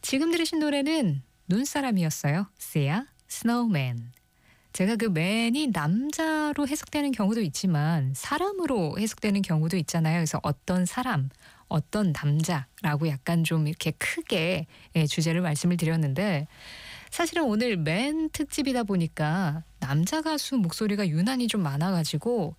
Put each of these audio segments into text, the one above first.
지금 들으신 노래는 눈사람이었어요. Sia, Snowman. 제가 그 man이 남자로 해석되는 경우도 있지만 사람으로 해석되는 경우도 있잖아요. 그래서 어떤 사람, 어떤 남자라고 약간 좀 이렇게 크게 주제를 말씀을 드렸는데 사실은 오늘 man 특집이다 보니까 남자 가수 목소리가 유난히 좀 많아가지고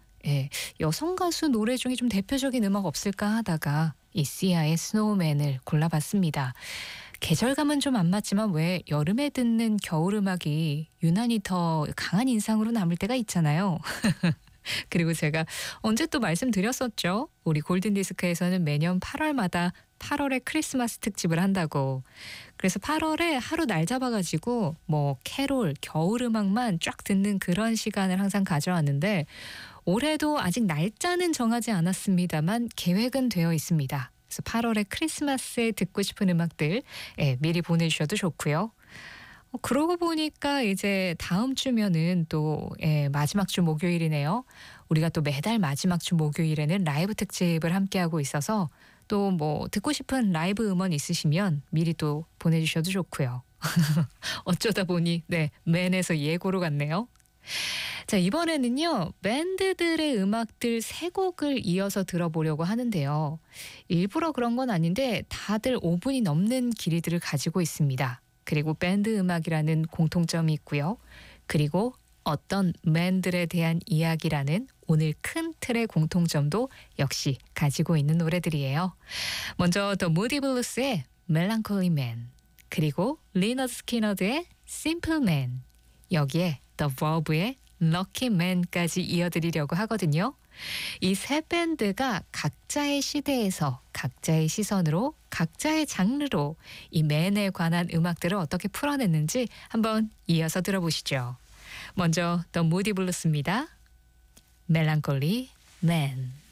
여성 가수 노래 중에 좀 대표적인 음악 없을까 하다가 이 시아의 스노우맨을 골라봤습니다. 계절감은 좀 안 맞지만 왜 여름에 듣는 겨울 음악이 유난히 더 강한 인상으로 남을 때가 있잖아요. 그리고 제가 언제 또 말씀드렸었죠. 우리 골든디스크에서는 매년 8월마다 8월에 크리스마스 특집을 한다고. 그래서 8월에 하루 날 잡아가지고 뭐 캐롤, 겨울 음악만 쫙 듣는 그런 시간을 항상 가져왔는데 올해도 아직 날짜는 정하지 않았습니다만 계획은 되어 있습니다. 그래서 8월에 크리스마스에 듣고 싶은 음악들 미리 보내주셔도 좋고요. 그러고 보니까 이제 다음 주면은 또 마지막 주 목요일이네요. 우리가 또 매달 마지막 주 목요일에는 라이브 특집을 함께하고 있어서 또 뭐 듣고 싶은 라이브 음원 있으시면 미리 또 보내주셔도 좋고요. 어쩌다 보니 맨에서 예고로 갔네요. 자, 이번에는요. 밴드들의 음악들 3곡을 이어서 들어보려고 하는데요. 일부러 그런 건 아닌데 다들 5분이 넘는 길이들을 가지고 있습니다. 그리고 밴드 음악이라는 공통점이 있고요. 그리고 어떤 맨들에 대한 이야기라는 오늘 큰 틀의 공통점도 역시 가지고 있는 노래들이에요. 먼저 더 무디 블루스의 멜랑콜리 맨, 그리고 리너드 스키너드의 심플 맨, 여기에 더 버브의 럭키 맨까지 이어드리려고 하거든요. 이 세 밴드가 각자의 시대에서 각자의 시선으로 각자의 장르로 이 맨에 관한 음악들을 어떻게 풀어냈는지 한번 이어서 들어보시죠. 먼저 더 무디 블루스입니다. 멜랑콜리 맨.